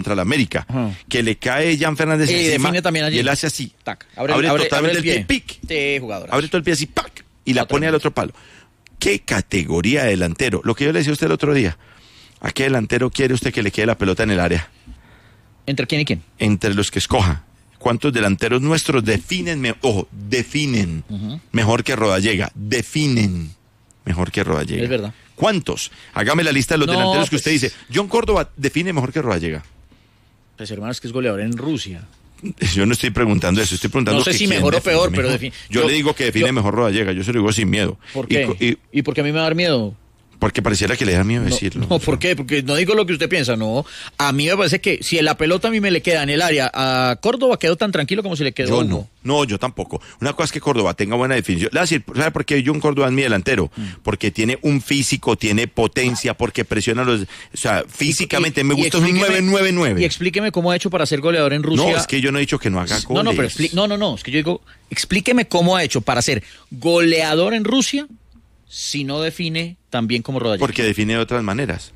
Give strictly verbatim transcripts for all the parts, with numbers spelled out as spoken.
contra la América, uh-huh. que le cae Jan Fernández y encima también allí. Y él hace así, tac, abre, abre, abre totalmente abre el el pie, pic, sí, jugador, abre todo el pie así, pac, y la pone al otro palo. ¿Qué categoría de delantero? Lo que yo le decía a usted el otro día, ¿a qué delantero quiere usted que le quede la pelota en el área? ¿Entre quién y quién? Entre los que escoja. ¿Cuántos delanteros nuestros definen, me, ojo, definen uh-huh. mejor que Rodallega? Definen mejor que Rodallega. Es verdad. ¿Cuántos? Hágame la lista de los no, delanteros que pues, usted dice. John Córdoba define mejor que Rodallega. Pues hermano, es que es goleador en Rusia. Yo no estoy preguntando eso, estoy preguntando. No sé si mejor o peor, mejor. pero define. Yo, yo le digo que define yo, mejor Rodallega, yo se lo digo sin miedo. ¿Por qué? Y, y, ¿Y por qué a mí me va a dar miedo? Porque pareciera que le da miedo no, decirlo. No, ¿por qué? Porque no digo lo que usted piensa, no. A mí me parece que si la pelota a mí me le queda en el área, a Córdoba quedó tan tranquilo como si le quedó. Yo no, no, yo tampoco. Una cosa es que Córdoba tenga buena definición. Le voy a decir, ¿sabe por qué John Córdoba es mi delantero? Mm. Porque tiene un físico, tiene potencia, porque presiona los... O sea, físicamente y, me gusta un nueve nueve nueve. Y explíqueme cómo ha hecho para ser goleador en Rusia. No, es que yo no he dicho que no haga goles. No, no, pero expli- no, no, no, es que yo digo, explíqueme cómo ha hecho para ser goleador en Rusia si no define tan bien como Rodallega. Porque define de otras maneras.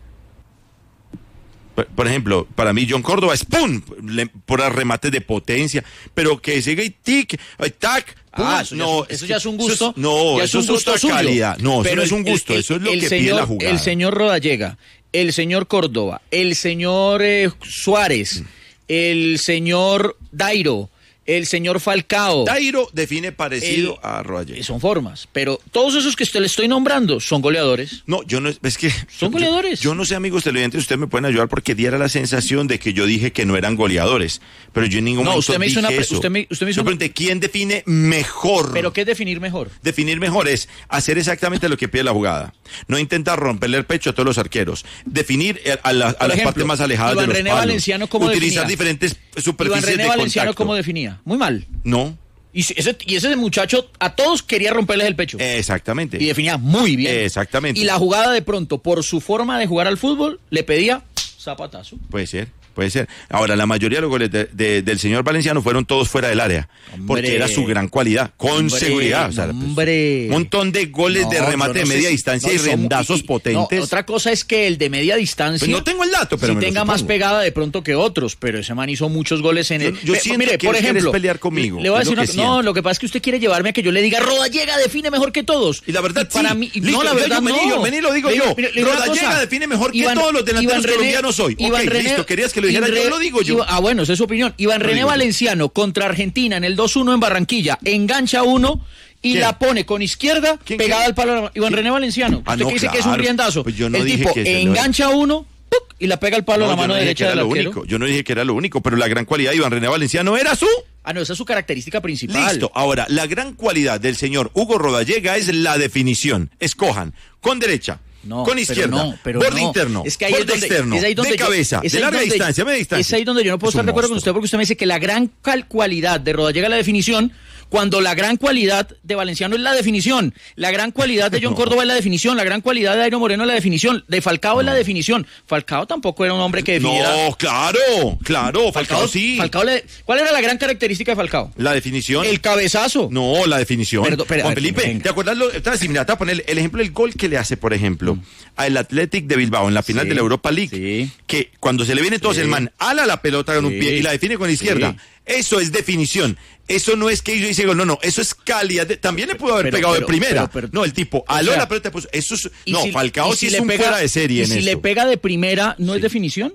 Por, por ejemplo, para mí John Córdoba es ¡pum! Le, por remates de potencia, pero que siga y tic, tac, ¡pum! Ah, eso, no, ya es, eso ya es un gusto. Eso es, no, ya eso es un gusto otra calidad. No, pero eso no es un gusto, el, el, eso es lo que señor, pide la jugada. El señor Rodallega, el señor Córdoba, el señor eh, Suárez, mm. el señor Dairo, el señor Falcao. Dairo define parecido el, a Rodallega. Son formas, pero todos esos que usted le estoy nombrando son goleadores. No, yo no, es que... Son goleadores. Yo, yo no sé, amigos televidentes, ustedes me pueden ayudar porque diera la sensación de que yo dije que no eran goleadores, pero yo en ningún no, momento usted me hizo dije una, eso. Usted me, usted me hizo yo pregunté, una... ¿quién define mejor? ¿Pero qué es definir mejor? Definir mejor es hacer exactamente lo que pide la jugada. No intentar romperle el pecho a todos los arqueros. Definir a, la, a las ejemplo, partes más alejadas Iván de los René palos. Valenciano, ¿cómo Utilizar definía? diferentes superficies Iván René de Valenciano, contacto. ¿cómo definía? Muy mal. No. Y ese, y ese muchacho a todos quería romperles el pecho. Exactamente. Y definía muy bien. Exactamente. Y la jugada de pronto, por su forma de jugar al fútbol, le pedía zapatazo. Puede ser. Puede ser. Ahora, la mayoría de los goles de, de, del señor Valenciano fueron todos fuera del área. Hombre, porque era su gran cualidad, con hombre, seguridad. O sea, hombre. Un montón de goles no, de remate no de media si, distancia no, y rendazos y, potentes. No, otra cosa es que el de media distancia. Pues no tengo el dato, pero si me tenga lo más pegada de pronto que otros, pero ese man hizo muchos goles en el. Yo, yo Ve, siento mire, que por ejemplo, pelear conmigo. Le voy a decir lo una, no, lo que pasa es que usted quiere llevarme a que yo le diga Rodallega define mejor que todos. Y la verdad, y para sí. mí, Listo, no, la verdad, yo, no. Vení, vení, lo digo le, yo. Mire, Rodallega define mejor que Iván, todos los delanteros Iván colombianos hoy. Iván Ok, René, listo, querías que lo dijera Iván, yo, lo digo yo. Iván, ah, bueno, esa es su opinión. Iván René Valenciano contra Argentina en el dos uno en Barranquilla, engancha uno y ¿Quién? la pone con izquierda pegada al palo. Iván René Valenciano. Ah, usted no, que dice claro. que es un riendazo. Pues yo no el dije tipo que engancha lo... uno ¡puc! Y la pega al palo no, a la mano no derecha del arquero. Único. Yo no dije que era lo único, pero la gran cualidad de Iván René Valenciano era su... Ah, no, esa es su característica principal. Listo. Ahora, la gran cualidad del señor Hugo Rodallega es la definición. Escojan con derecha. No, con izquierda, pero no, pero borde no. interno, es que ahí borde es donde, externo, es ahí donde de yo, cabeza, de larga donde, distancia, media distancia. Es ahí donde yo no puedo es estar de acuerdo monstruo. con usted porque usted me dice que la gran cualidad de Rodallega es la definición, cuando la gran cualidad de Valenciano es la definición, la gran cualidad de John no. Córdoba es la definición, la gran cualidad de Dairo Moreno es la definición, de Falcao no. es la definición. Falcao tampoco era un hombre que definiera. No, claro, claro, Falcao, Falcao sí. Falcao le... ¿Cuál era la gran característica de Falcao? La definición. El cabezazo. No, la definición. Perdón, espera, Juan Felipe, venga. ¿Te acuerdas? Lo, sí, mira, te voy a poner el ejemplo del gol que le hace, por ejemplo, mm. al Athletic de Bilbao en la final sí, de la Europa League, sí. que cuando se le viene todos sí. el man ala la pelota con sí. un pie y la define con la izquierda. Sí. Eso es definición. Eso no es que yo hice gol, no, no, eso es calidad. De, también le pudo haber pero, pegado pero, de primera. Pero, pero, no, el tipo aló sea, la pelota, pues eso es. No, si, Falcao sí si es un pega, fuera de serie y en si eso. le pega de primera, ¿no sí. es definición?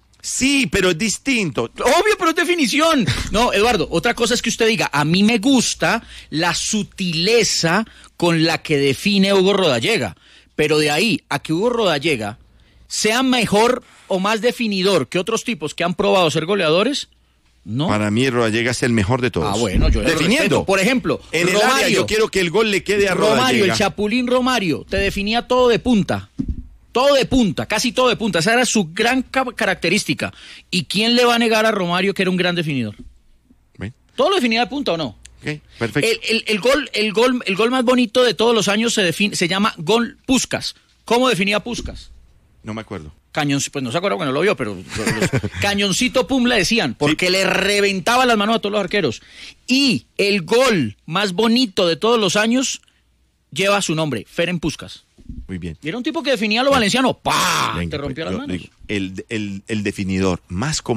Sí, pero es distinto. Obvio, pero es definición. No, Eduardo, otra cosa es que usted diga, a mí me gusta la sutileza con la que define Hugo Rodallega. Pero de ahí a que Hugo Rodallega sea mejor o más definidor que otros tipos que han probado ser goleadores, no. Para mí Rodallega es el mejor de todos. Ah, bueno, yo definiendo. Por ejemplo, en Romario, el área yo quiero que el gol le quede a Rodallega. Romario, el Chapulín Romario, te definía todo de punta. Todo de punta, casi todo de punta. Esa era su gran característica. ¿Y quién le va a negar a Romario que era un gran definidor? ¿Ven? ¿Todo lo definía de punta o no? Okay, perfecto. El, el, el, gol, el, gol, el gol más bonito de todos los años se, define, se llama gol Puskás. ¿Cómo definía Puskás? No me acuerdo. Cañón, pues no se acuerda cuando lo vio, pero los, cañoncito pum le decían, porque sí. le reventaba las manos a todos los arqueros. Y el gol más bonito de todos los años lleva su nombre, Ferenc Puskás. Muy bien. Y era un tipo que definía lo valenciano, ¡pah! Venga, te rompió pues, las manos. Digo, el, el, el definidor más